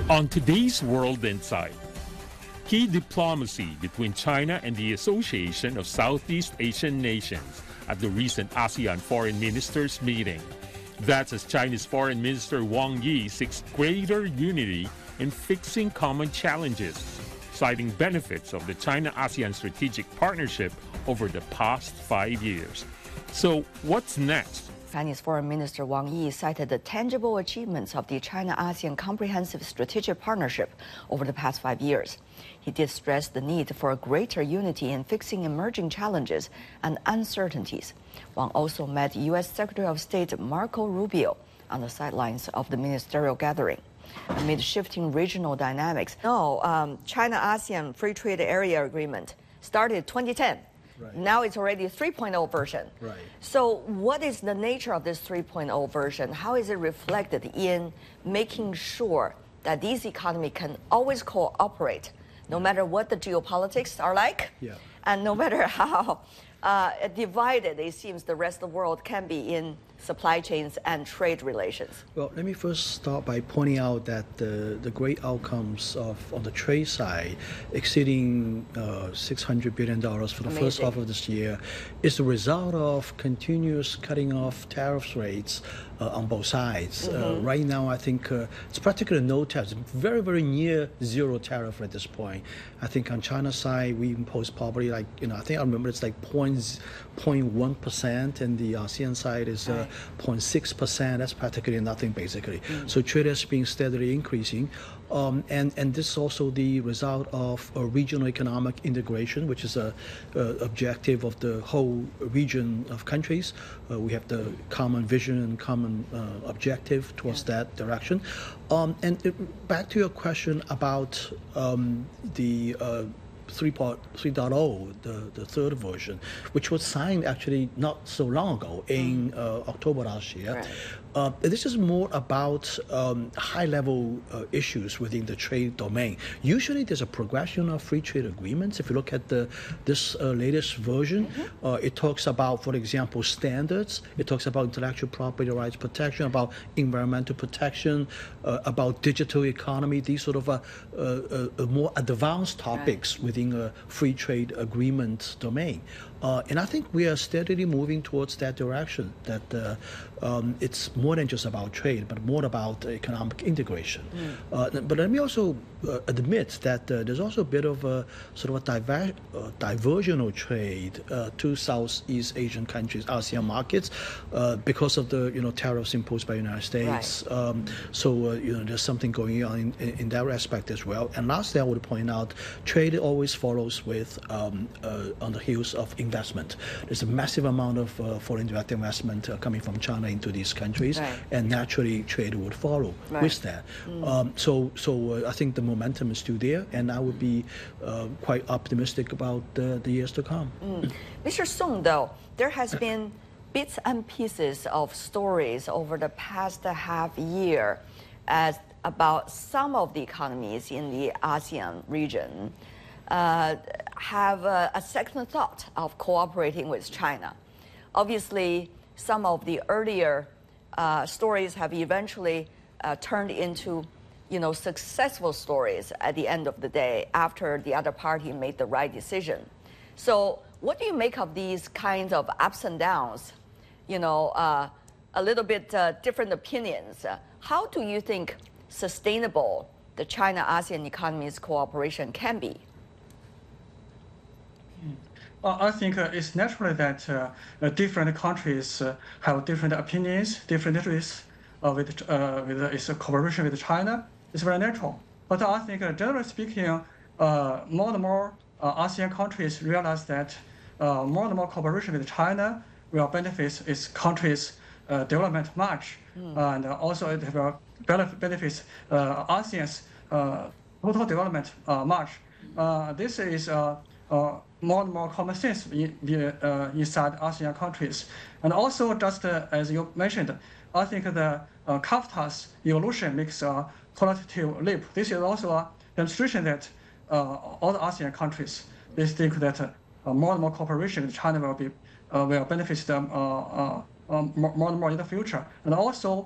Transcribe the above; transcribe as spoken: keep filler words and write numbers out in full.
On today's World Insight, key diplomacy between China and the Association of Southeast Asian Nations at the recent ASEAN Foreign Ministers meeting. That's as China's Foreign Minister Wang Yi seeks greater unity in fixing common challenges, citing benefits of the China-ASEAN strategic partnership over the past five years. So what's next? Chinese Foreign Minister Wang Yi cited the tangible achievements of the China-ASEAN Comprehensive Strategic Partnership over the past five years. He did stress the need for greater unity in fixing emerging challenges and uncertainties. Wang also met U S Secretary of State Marco Rubio on the sidelines of the ministerial gathering. Amid shifting regional dynamics, no, um, China-ASEAN Free Trade Area Agreement started twenty ten. Right. Now it's already a three point oh version. Right. So what is the nature of this three point oh version? How is it reflected in making sure that these economies can always cooperate, no matter what the geopolitics are like, yeah. and no matter how uh, divided it seems the rest of the world can be in supply chains and trade relations? Well, let me first start by pointing out that the, the great outcomes of on the trade side, exceeding uh, six hundred billion dollars for the Amazing. first half of this year, is the result of continuous cutting off tariff rates uh, on both sides. Mm-hmm. Uh, right now, I think uh, it's practically no tariffs, very, very near zero tariff at this point. I think on China's side, we impose probably like, you know, I think I remember it's like zero point one percent, and the ASEAN side is uh, right. zero point six percent. That's practically nothing, basically. Mm. So trade has been steadily increasing. Um, and, and this is also the result of a regional economic integration, which is a, a objective of the whole region of countries. Uh, we have the common vision and common uh, objective towards yeah. that direction. Um, and it, back to your question about um, the uh, three point oh, the, the third version, which was signed actually not so long ago in uh, October last year. Right. Uh, this is more about um, high-level uh, issues within the trade domain. Usually there's a progression of free trade agreements. If you look at the this uh, latest version, mm-hmm. uh, it talks about, for example, standards. It talks about intellectual property rights protection, about environmental protection, uh, about digital economy, these sort of uh, uh, uh, more advanced topics right. within a free trade agreement domain. Uh, and I think we are steadily moving towards that direction, that uh, um, it's more than just about trade, but more about economic integration. Mm. Uh, but let me also uh, admit that uh, there's also a bit of a sort of a diver uh, diversional trade uh, to Southeast Asian countries, ASEAN markets, uh, because of the you know tariffs imposed by the United States. Right. Um, so uh, you know there's something going on in, in, in that aspect as well. And lastly, I would point out, trade always follows with um, uh, on the heels of investment. There's a massive amount of uh, foreign direct investment uh, coming from China into these countries, right. and naturally trade would follow right. with that. Mm. Um, so, so uh, I think the momentum is still there, and I would be uh, quite optimistic about uh, the years to come. Mm. Mister Song, though, there has been bits and pieces of stories over the past half year as about some of the economies in the ASEAN region uh, have a, a second thought of cooperating with China. Obviously, some of the earlier uh, stories have eventually uh, turned into, you know, successful stories at the end of the day after the other party made the right decision. So what do you make of these kinds of ups and downs, you know, uh, a little bit uh, different opinions? Uh, how do you think sustainable the China-ASEAN economies cooperation can be? Uh, I think uh, it's natural that uh, uh, different countries uh, have different opinions, different interests uh, with, uh, with uh, its cooperation with China. It's very natural. But I think, uh, generally speaking, uh, more and more uh, ASEAN countries realize that uh, more and more cooperation with China will benefit its countries' uh, development much, mm. and also it will benefit uh, ASEAN's uh, total development uh, much. Uh, this is uh, uh, more and more common sense in, uh, inside ASEAN countries. And also, just uh, as you mentioned, I think the uh, CAFTA's evolution makes a qualitative leap. This is also a demonstration that uh, all the ASEAN countries, they think that uh, more and more cooperation with China will be uh, will benefit them uh, uh, um, more, more and more in the future. And also,